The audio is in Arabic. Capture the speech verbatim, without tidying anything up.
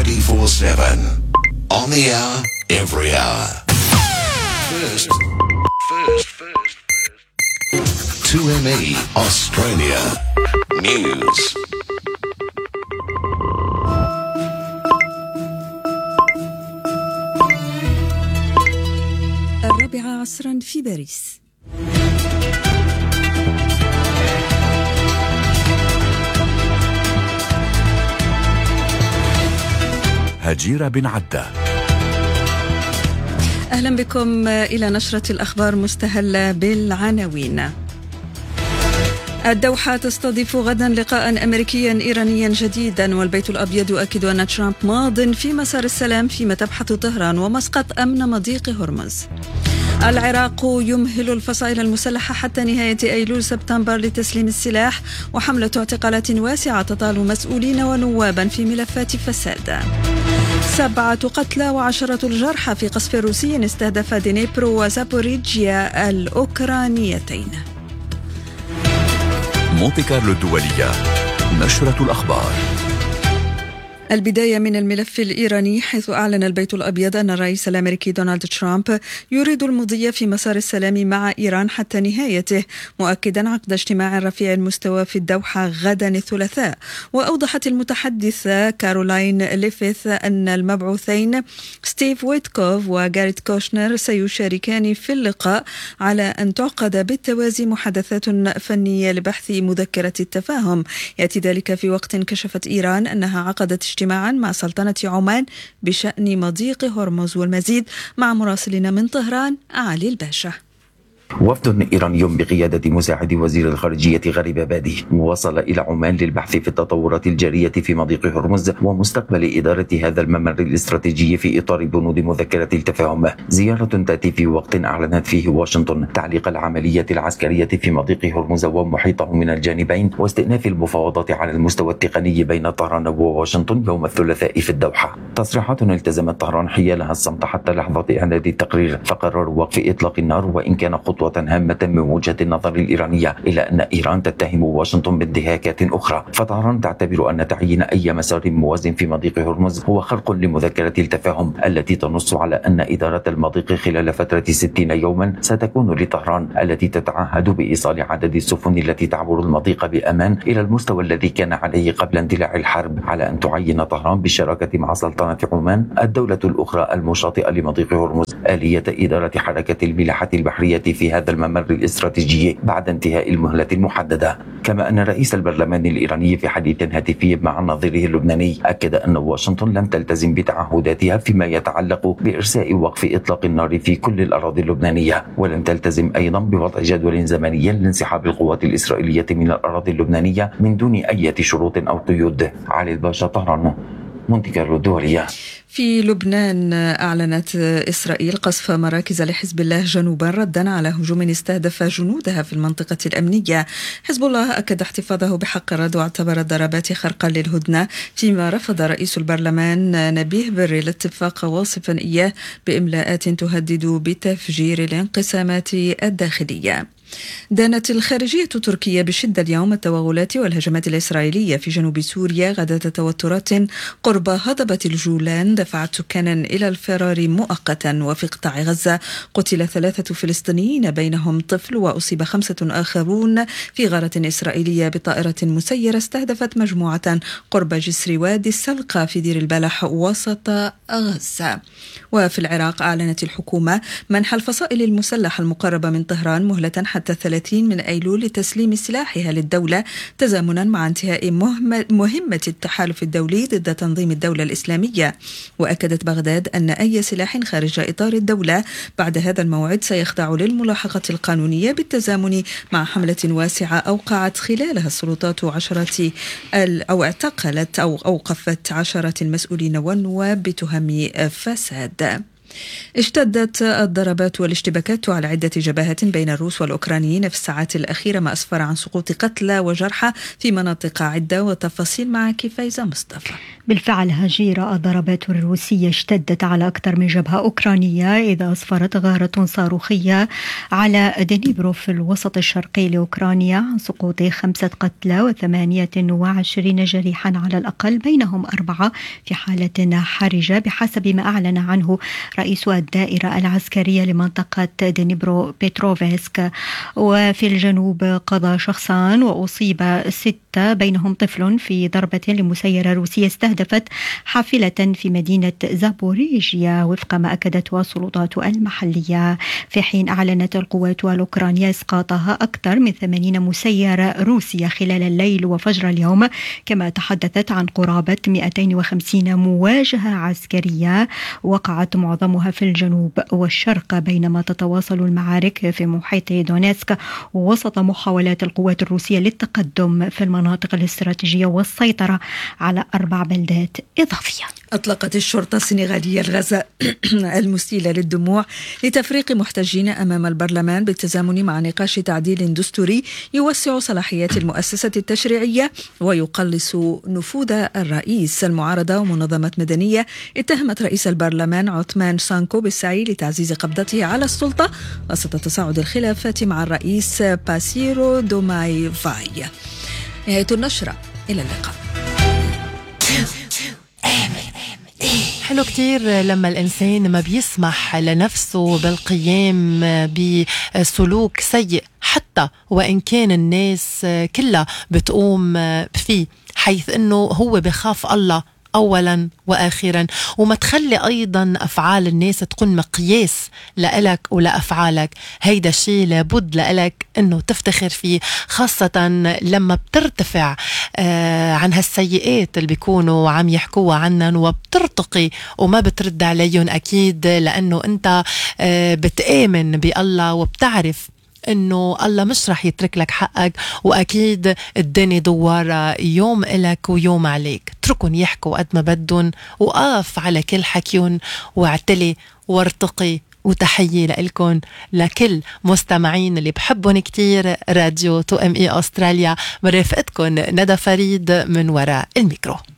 twenty-four seven. On the hour, every hour. First, first, first, first. two M E Australia News. الرابعة عصرا في باريس. هجيرة بن عدة. أهلا بكم إلى نشرة الأخبار مستهلة بالعناوين. الدوحة تستضيف غدا لقاء أمريكيا إيرانيا جديدا، والبيت الأبيض يؤكد أن ترامب ماض في مسار السلام فيما تبحث طهران ومسقط أمن مضيق هرمز. العراق يمهل الفصائل المسلحة حتى نهاية أيلول سبتمبر لتسليم السلاح، وحملة اعتقالات واسعة تطال مسؤولين ونوابا في ملفات فساد. سبعة قتلى وعشرة الجرحى في قصف روسي استهدف دينيبرو وزابوريجيا الأوكرانيتين. مونتي كارلو الدولية، نشرة الأخبار. البداية من الملف الإيراني، حيث أعلن البيت الأبيض أن الرئيس الأمريكي دونالد ترامب يريد المضي في مسار السلام مع إيران حتى نهايته، مؤكدا عقد اجتماع رفيع المستوى في الدوحة غدا الثلاثاء. وأوضحت المتحدثة كارولاين ليفيث أن المبعوثين ستيف ويتكوف وغاريت كوشنر سيشاركان في اللقاء، على أن تعقد بالتوازي محادثات فنية لبحث مذكرة التفاهم. يأتي ذلك في وقت كشفت إيران أنها عقدت اجتماعا مع سلطنة عمان بشأن مضيق هرمز. والمزيد مع مراسلنا من طهران علي الباشا. وفد إيراني بقيادة مساعد وزير الخارجية غريب بادي وصل إلى عمان للبحث في التطورات الجارية في مضيق هرمز ومستقبل إدارة هذا الممر الاستراتيجي في إطار بنود مذكرة التفاهم. زيارة تأتي في وقت أعلنت فيه واشنطن تعليق العملية العسكرية في مضيق هرمز ومحيطه من الجانبين، واستئناف المفاوضات على المستوى التقني بين طهران وواشنطن يوم الثلاثاء في الدوحة. تصريحات التزمت طهران حيالها الصمت حتى لحظة إعداد التقرير، فقرروا وقف إطلاق النار، وإن كان خطوة هامة من وجهة النظر الإيرانية، إلا أن إيران تتهم واشنطن بانتهاكات أخرى. فطهران تعتبر أن تعيين أي مسار موازن في مضيق هرمز هو خرق لمذكرة التفاهم التي تنص على أن إدارة المضيق خلال فترة ستين يوما ستكون لطهران، التي تتعهد بإيصال عدد السفن التي تعبر المضيق بأمان إلى المستوى الذي كان عليه قبل اندلاع الحرب، على أن تعين طهران بالشراكة مع سلطنة عمان الدولة الأخرى المشاطئة لمضيق هرمز آلية إدارة حركة الملاحة البحرية في هذا الممر الاستراتيجي بعد انتهاء المهلة المحددة. كما أن رئيس البرلمان الإيراني في حديث هاتفي مع نظيره اللبناني أكد أن واشنطن لم تلتزم بتعهداتها فيما يتعلق بإرساء وقف إطلاق النار في كل الأراضي اللبنانية، ولم تلتزم أيضا بوضع جدول زمني لانسحاب القوات الإسرائيلية من الأراضي اللبنانية من دون أي شروط أو قيود. علي الباشا، طهران، مونتي كارلو الدولية. في لبنان أعلنت إسرائيل قصف مراكز لحزب الله جنوبا ردا على هجوم استهدف جنودها في المنطقة الأمنية. حزب الله أكد احتفاظه بحق الرد واعتبر الضربات خرقا للهدنة، فيما رفض رئيس البرلمان نبيه بري الاتفاق، واصفا إياه بإملاءات تهدد بتفجير الانقسامات الداخلية. دانت الخارجية التركية بشدة اليوم التوغلات والهجمات الإسرائيلية في جنوب سوريا غداة توترات قرب هضبة الجولان دفعت سكانا إلى الفرار مؤقتا. وفي قطاع غزة قتل ثلاثة فلسطينيين بينهم طفل، وأصيب خمسة آخرون في غارة إسرائيلية بطائرة مسيرة استهدفت مجموعة قرب جسر وادي السلقة في دير البلح وسط غزة. وفي العراق أعلنت الحكومة منح الفصائل المسلحة المقربة من طهران مهلة حتى الثلاثين من أيلول لتسليم سلاحها للدولة، تزامنا مع انتهاء مهمة التحالف الدولي ضد تنظيم الدولة الإسلامية. وأكدت بغداد أن أي سلاح خارج إطار الدولة بعد هذا الموعد سيخضع للملاحقة القانونية، بالتزامن مع حملة واسعة أوقعت خلالها السلطات عشرة أو اعتقلت أو أوقفت عشرة المسؤولين والنواب بتهم فساد. اشتدت الضربات والاشتباكات على عدة جبهات بين الروس والأوكرانيين في الساعات الأخيرة، ما أسفر عن سقوط قتلى وجرحى في مناطق عدة. وتفاصيل معك فايزة مصطفى. بالفعل هجيرة، الضربات الروسية اشتدت على أكثر من جبهة أوكرانية، إذا أسفرت غارة صاروخية على دنيبرو في الوسط الشرقي لأوكرانيا عن سقوط خمسة قتلى وثمانية وعشرين جريحا على الأقل، بينهم أربعة في حالة حرجة بحسب ما أعلن عنه رئيس الدائرة العسكرية لمنطقة دنيبرو بيتروفسك. وفي الجنوب قضى شخصان وأصيب ستة بينهم طفل في ضربة لمسيرة روسية استهدفت حافلة في مدينة زابوريجيا، وفق ما أكدته السلطات المحلية، في حين أعلنت القوات الأوكرانية إسقاطها أكثر من ثمانين مسيرة روسية خلال الليل وفجر اليوم، كما تحدثت عن قرابة مئتين وخمسين مواجهة عسكرية وقعت معظمها في الجنوب والشرق، بينما تتواصل المعارك في محيط دونيتسك وسط محاولات القوات الروسية للتقدم في المناطق الاستراتيجية والسيطرة على أربع بلدات إضافية. أطلقت الشرطة السنغالية الغازات المسيلة للدموع لتفريق محتجين أمام البرلمان بالتزامن مع نقاش تعديل دستوري يوسع صلاحيات المؤسسة التشريعية ويقلص نفوذ الرئيس. المعارضة ومنظمات مدنية اتهمت رئيس البرلمان عثمان سانكو بالسعي لتعزيز قبضته على السلطة وسط تصاعد الخلافات مع الرئيس باسيرو دوماي فاي. نهاية النشرة، إلى اللقاء. حلو كتير لما الإنسان ما بيسمح لنفسه بالقيام بسلوك سيء حتى وإن كان الناس كلها بتقوم فيه، حيث أنه هو بخاف الله أولا وآخرا، وما تخلي أيضا أفعال الناس تكون مقياس لإلك ولأفعالك. هيدا الشيء لابد لإلك أنه تفتخر فيه، خاصة لما بترتفع آه عن هالسيئات اللي بيكونوا عم يحكوا عنن وبترتقي وما بترد عليهم، أكيد لأنه أنت آه بتآمن بالله وبتعرف إنه الله مش رح يترك لك حقك، وأكيد الدنيا دوارة، يوم إلك ويوم عليك. اتركن يحكوا قد ما بدن وقاف على كل حكيون واعتلي وارتقي. وتحية لكم لكل مستمعين اللي بحبون كتير راديو تو ام اي أستراليا. مرافقتكم ندى فريد من وراء الميكرو.